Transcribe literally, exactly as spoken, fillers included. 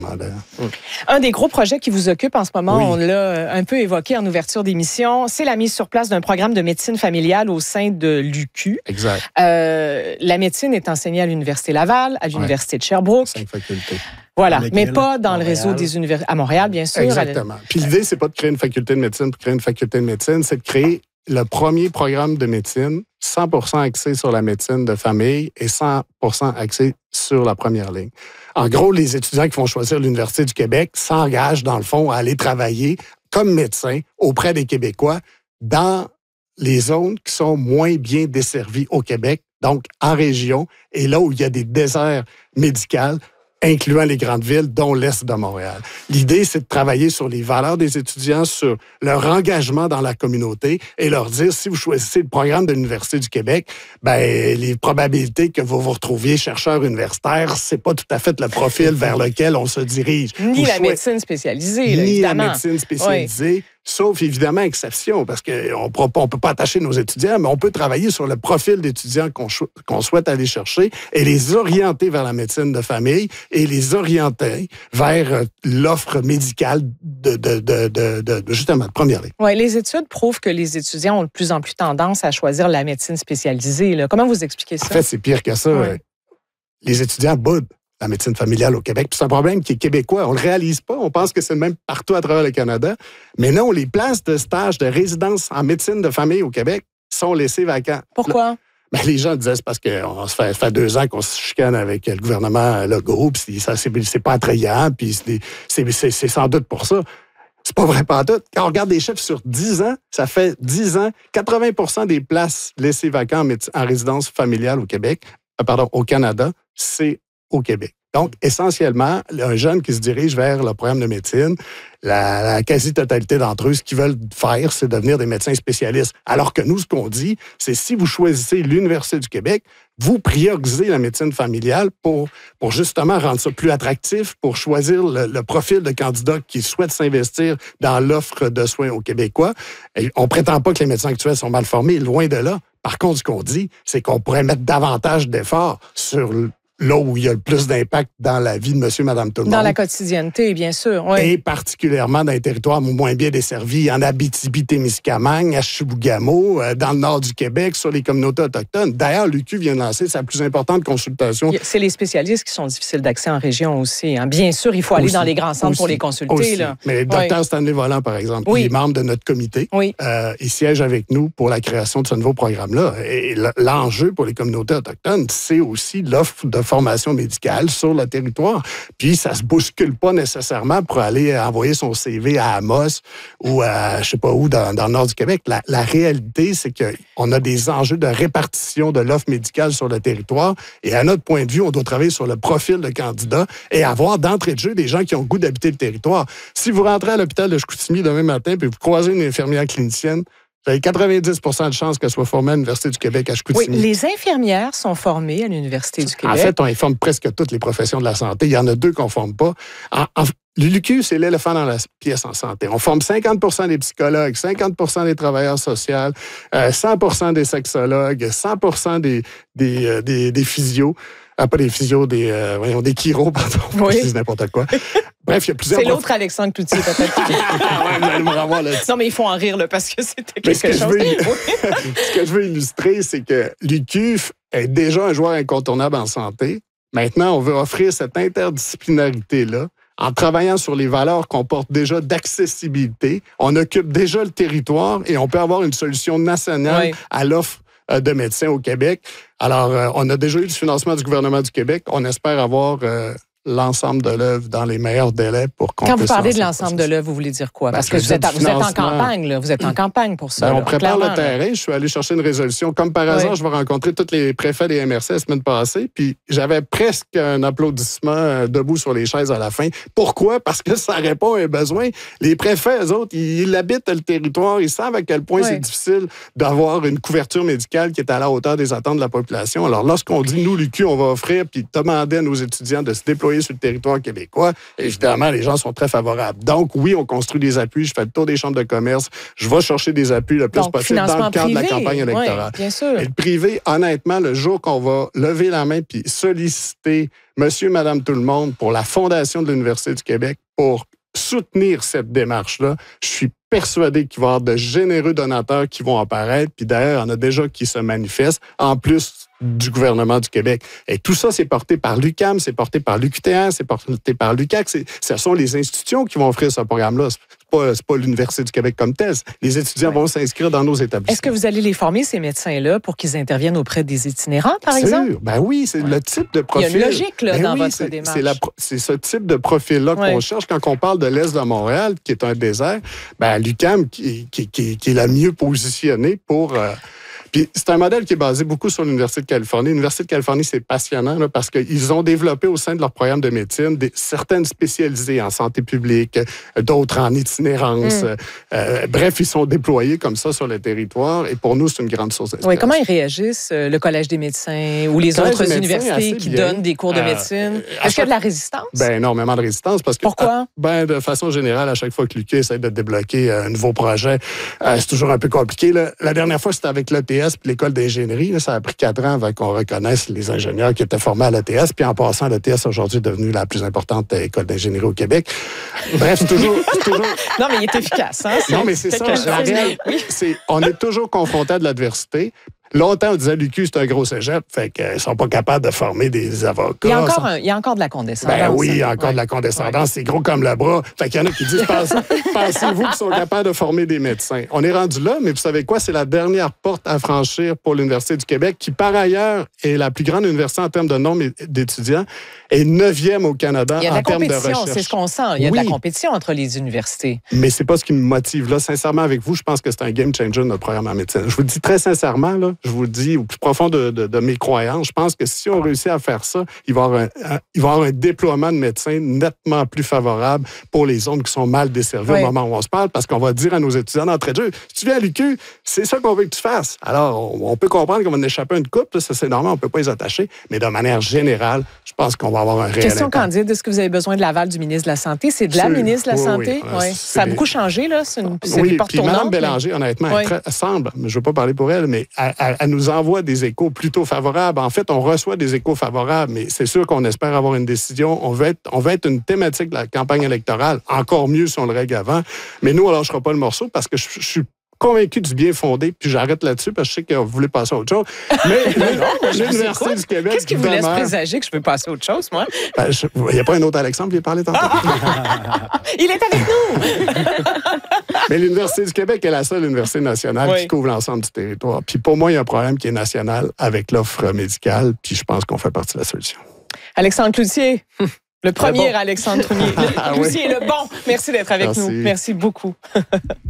Un des gros projets qui vous occupe en ce moment, Oui. on l'a un peu évoqué en ouverture d'émission, c'est la mise sur place d'un programme de médecine familiale au sein de l'U Q. Exact. Euh, la médecine est enseignée à l'Université Laval, à l'Université ouais. de Sherbrooke. Cinq facultés. Voilà, McGill, mais pas dans Montréal. le réseau des universités. À Montréal, bien sûr. Exactement. Puis l'idée, c'est pas de créer une faculté de médecine pour créer une faculté de médecine, c'est de créer le premier programme de médecine cent pour cent axé sur la médecine de famille et cent pour cent axé sur la première ligne. En gros, les étudiants qui vont choisir l'Université du Québec s'engagent, dans le fond, à aller travailler comme médecins auprès des Québécois dans les zones qui sont moins bien desservies au Québec, donc en région, et là où il y a des déserts médicaux, incluant les grandes villes, dont l'Est de Montréal. L'idée, c'est de travailler sur les valeurs des étudiants, sur leur engagement dans la communauté et leur dire, si vous choisissez le programme de l'Université du Québec, ben les probabilités que vous vous retrouviez chercheur universitaire, c'est pas tout à fait le profil vers lequel on se dirige. Ni vous la choi- médecine spécialisée, là, Ni évidemment. la médecine spécialisée. Oui. Sauf évidemment exception, parce qu'on ne peut pas attacher nos étudiants, mais on peut travailler sur le profil d'étudiants qu'on, cho- qu'on souhaite aller chercher et les orienter vers la médecine de famille et les orienter vers l'offre médicale de, de, de, de, de, de justement de première ligne. Oui, les études prouvent que les étudiants ont de plus en plus tendance à choisir la médecine spécialisée. Là. Comment vous expliquez ça? En fait, c'est pire que ça. Oui. Les étudiants boudent la médecine familiale au Québec. Puis c'est un problème qui est québécois. On ne le réalise pas. On pense que c'est le même partout à travers le Canada. Mais non, les places de stage, de résidence en médecine de famille au Québec sont laissées vacantes. Pourquoi? Ben, les gens disaient c'est parce que on se fait, ça fait deux ans qu'on se chicane avec le gouvernement Legault, puis ça, c'est, c'est pas attrayant, puis c'est, c'est, c'est, c'est sans doute pour ça. C'est pas vrai pantoute. Quand on regarde des chiffres sur dix ans, ça fait dix ans, quatre-vingts pour cent des places laissées vacantes en, méde- en résidence familiale au Québec, euh, pardon, au Canada, c'est au Québec. Donc, essentiellement, un jeune qui se dirige vers le programme de médecine, la, la quasi-totalité d'entre eux, ce qu'ils veulent faire, c'est devenir des médecins spécialistes. Alors que nous, ce qu'on dit, c'est si vous choisissez l'Université du Québec, vous priorisez la médecine familiale pour, pour justement rendre ça plus attractif, pour choisir le, le profil de candidat qui souhaite s'investir dans l'offre de soins aux Québécois. Et on ne prétend pas que les médecins actuels sont mal formés, loin de là. Par contre, ce qu'on dit, c'est qu'on pourrait mettre davantage d'efforts sur là où il y a le plus d'impact dans la vie de monsieur, madame, tout le monde. Dans la quotidienneté, bien sûr. Oui. Et particulièrement dans les territoires moins bien desservis, en Abitibi-Témiscamingue, à Chibougamau, dans le nord du Québec, sur les communautés autochtones. D'ailleurs, l'U Q vient de lancer sa plus importante consultation. C'est les spécialistes qui sont difficiles d'accès en région aussi. Hein. Bien sûr, il faut aller aussi, dans les grands centres aussi, pour les consulter. Aussi. Là. Mais le docteur oui. Stanley Volant, par exemple, oui. il est membre de notre comité. Oui. Euh, il siège avec nous pour la création de ce nouveau programme-là. Et l'enjeu pour les communautés autochtones, c'est aussi l'offre de formation médicale sur le territoire. Puis, ça se bouscule pas nécessairement pour aller envoyer son C V à Amos ou à, je sais pas où, dans, dans le nord du Québec. La, la réalité, c'est qu'on a des enjeux de répartition de l'offre médicale sur le territoire. Et à notre point de vue, on doit travailler sur le profil de candidat et avoir d'entrée de jeu des gens qui ont le goût d'habiter le territoire. Si vous rentrez à l'hôpital de Chicoutimi demain matin puis vous croisez une infirmière clinicienne, vous avez quatre-vingt-dix pour cent de chances qu'elle soit formée à l'Université du Québec à Chicoutimi. Oui, les infirmières sont formées à l'Université du Québec. En fait, on informe presque toutes les professions de la santé. Il y en a deux qu'on ne forme pas. En, en, L'U Q, c'est l'éléphant dans la pièce en santé. On forme cinquante pour cent des psychologues, cinquante pour cent des travailleurs sociaux, euh, cent pour cent des sexologues, cent pour cent des, des, euh, des, des physios. Ah, pas des physios, des, euh, voyons, des chiro, pardon. Oui. Je dis n'importe quoi. Bref, il y a plusieurs... C'est l'autre prof... Alexandre Cloutier, peut-être. Ouais, vous allez me revoir là-dessus. Non, mais il faut en rire, là, parce que c'était mais quelque ce que chose. Je veux... ce que je veux illustrer, c'est que l'U Q est déjà un joueur incontournable en santé. Maintenant, on veut offrir cette interdisciplinarité-là en travaillant sur les valeurs qu'on porte déjà d'accessibilité. On occupe déjà le territoire et on peut avoir une solution nationale oui. à l'offre de médecins au Québec. Alors, euh, on a déjà eu du financement du gouvernement du Québec. On espère avoir euh, l'ensemble de l'œuvre dans les meilleurs délais pour qu'on Quand puisse... vous parlez de l'ensemble de l'œuvre, vous voulez dire quoi? Parce ben, que vous êtes, vous êtes en campagne, là. Vous êtes en campagne pour ça. Ben, on là, prépare le terrain. Là. Je suis allé chercher une résolution. Comme par hasard, oui. je vais rencontrer tous les préfets des M R C la semaine passée, puis j'avais presque un applaudissement euh, debout sur les chaises à la fin. Pourquoi? Parce que ça répond à un besoin. Les préfets, eux autres, ils, ils habitent le territoire. Ils savent à quel point oui. c'est difficile d'avoir une couverture médicale qui est à la hauteur des attentes de la population. Alors, lorsqu'on dit, nous, l'U Q, on va offrir, puis demander à nos étudiants de se déployer déployés sur le territoire québécois. Évidemment, les gens sont très favorables. Donc, oui, on construit des appuis. Je fais le tour des chambres de commerce. Je vais chercher des appuis le plus Donc, possible dans le cadre privé. de la campagne électorale. Oui, bien sûr. Et le privé, honnêtement, le jour qu'on va lever la main puis solliciter monsieur, madame, tout le monde pour la fondation de l'Université du Québec pour soutenir cette démarche-là, je suis persuadé qu'il va y avoir de généreux donateurs qui vont apparaître. Puis d'ailleurs, il y en a déjà qui se manifestent, en plus du gouvernement du Québec. Et tout ça, c'est porté par l'U Q A M, c'est porté par l'U Q T R, c'est porté par l'U Q A C. Ce sont les institutions qui vont offrir ce programme-là. C'est pas, c'est pas l'Université du Québec comme telle. Les étudiants ouais. vont s'inscrire dans nos établissements. Est-ce que vous allez les former, ces médecins-là, pour qu'ils interviennent auprès des itinérants, par Sûr. exemple? Ben oui, c'est ouais. le type de profil. Il y a une logique là, ben dans oui, votre c'est, démarche. C'est, la, c'est ce type de profil-là ouais. qu'on cherche quand on parle de l'Est de Montréal, qui est un désert. Ben, l'U Q A M qui, qui, qui, qui est la mieux positionnée pour... Euh, Puis c'est un modèle qui est basé beaucoup sur l'Université de Californie. L'Université de Californie, c'est passionnant là, parce qu'ils ont développé au sein de leur programme de médecine des, certaines spécialisées en santé publique, d'autres en itinérance. Mm. Euh, bref, ils sont déployés comme ça sur le territoire et pour nous, c'est une grande source d'inspiration. Oui, comment ils réagissent, le Collège des médecins ou les Collège autres universités qui bien. donnent des cours de euh, médecine? Est-ce qu'il y a de la résistance? Ben, énormément de résistance. Parce que, Pourquoi? Ben, de façon générale, à chaque fois que l'U Q essaie de débloquer un nouveau projet, euh, c'est toujours un peu compliqué. Là. La dernière fois, c'était avec l'E T S puis l'école d'ingénierie. Là, ça a pris quatre ans avant qu'on reconnaisse les ingénieurs qui étaient formés à l'E T S. Puis en passant, l'E T S aujourd'hui est devenue la plus importante école d'ingénierie au Québec. Bref, c'est toujours, c'est toujours... Non, mais il est efficace. Hein? Non, mais c'est ça. La réelle, c'est, on est toujours confronté à de l'adversité. Longtemps, on disait l'U Q, c'est un gros cégep, fait qu'ils sont pas capables de former des avocats. Il y a encore, un, il y a encore de la condescendance. Ben oui, il y a encore ouais. de la condescendance. Ouais. C'est gros comme le bras. Fait qu'il y en a qui disent, pensez-vous qu'ils sont capables de former des médecins? On est rendu là, mais vous savez quoi? C'est la dernière porte à franchir pour l'Université du Québec, qui, par ailleurs, est la plus grande université en termes de nombre d'étudiants et neuvième au Canada en termes de recherche. Il y a de la compétition, c'est ce qu'on sent. Il y a oui. de la compétition entre les universités. Mais c'est pas ce qui me motive. Là, sincèrement, avec vous, je pense que c'est un game changer, notre programme en médecine. Je vous le dis très sincèrement, là, je vous le dis au plus profond de, de, de mes croyances. Je pense que si on réussit à faire ça, il va y avoir un, un, il va y avoir un déploiement de médecins nettement plus favorable pour les zones qui sont mal desservies oui. au moment où on se parle, parce qu'on va dire à nos étudiants d'entrée de jeu, si tu viens à l'U Q, c'est ça qu'on veut que tu fasses. Alors, on, on peut comprendre qu'on va en échapper à une coupe, ça c'est normal, on ne peut pas les attacher, mais de manière générale, je pense qu'on va avoir un réel Question impact. candide, est-ce que vous avez besoin de l'aval du ministre de la Santé? C'est de la c'est, ministre de la oui, Santé? Oui, oui. Ça a beaucoup changé, là? C'est, une, c'est oui, des portes tournantes. Mme Bélanger, mais... honnêtement, oui. elle, elle semble, je ne veux pas parler pour elle, mais elle, elle, elle nous envoie des échos plutôt favorables. En fait, on reçoit des échos favorables, mais c'est sûr qu'on espère avoir une décision. On veut être, on veut être une thématique de la campagne électorale, encore mieux si on le règle avant. Mais nous, on ne lâchera pas le morceau parce que je, je suis convaincu du bien fondé, puis j'arrête là-dessus parce que je sais que vous voulez passer à autre chose. Mais l'Université du Québec... Qu'est-ce qui vous laisse présager que je veux passer à autre chose, moi? Ben, il n'y a pas un autre Alexandre qui vient parler tantôt? Il est avec nous! Mais l'Université du Québec est la seule université nationale oui. qui couvre l'ensemble du territoire. Puis pour moi, il y a un problème qui est national avec l'offre médicale, puis je pense qu'on fait partie de la solution. Alexandre Cloutier, le premier bon. Alexandre Cloutier, ah, Cloutier, oui. le bon. Merci d'être avec Merci. nous. Merci beaucoup.